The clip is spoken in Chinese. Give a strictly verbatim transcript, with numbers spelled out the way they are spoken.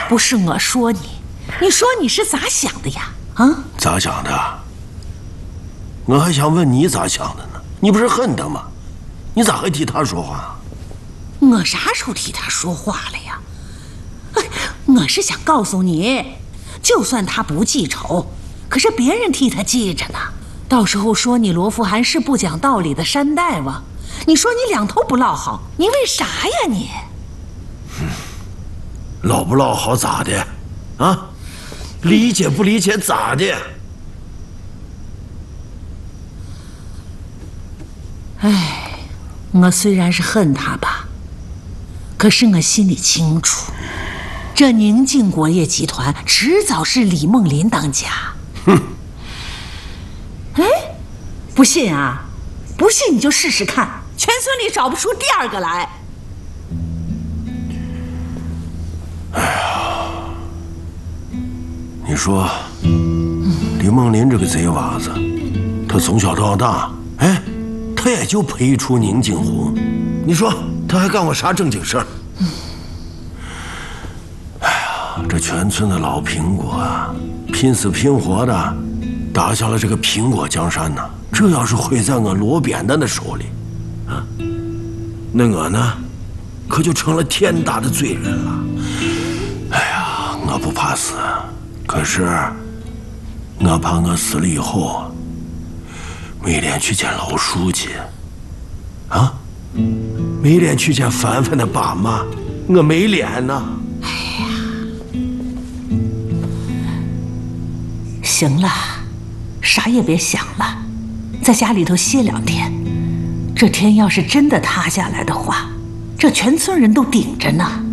不是我说你，你说你是咋想的呀？啊？ 咋想的？我还想问你咋想的呢。你不是恨他吗？你咋还替他说话？ 我啥时候替他说话了呀？哎，我是想告诉你，就算他不记仇，可是别人替他记着呢。到时候说你罗福涵是不讲道理的山大王，你说你两头不落好，你为啥呀你？ 嗯，落不落好咋的？啊，理解不理解咋的？ 哎，我虽然是恨他吧，可是我心里清楚，这宁静国业集团迟早是李梦林当家。 哼！ 哎，不信啊？不信你就试试看，全村里找不出第二个来。 哎呀，你说，李梦林这个贼娃子，他从小到大，哎。他也就陪出宁静红，你说他还干过啥正经事儿？哎呀，这全村的老苹果啊，拼死拼活的打下了这个苹果江山呢。这要是毁在我罗扁担的手里，啊，那我呢，可就成了天大的罪人了。哎呀，我不怕死，可是我怕我死了以后。没脸去见老书记，啊，没脸去见凡凡的爸妈，我没脸呢。 哎呀，行了，啥也别想了，在家里头歇两天。这天要是真的塌下来的话，这全村人都顶着呢。